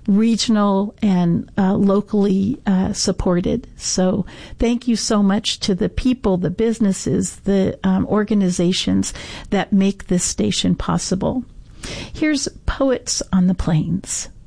regional and locally supported. So thank you so much to the people, the businesses, the organizations that make this station possible. Here's Poets on the Plains.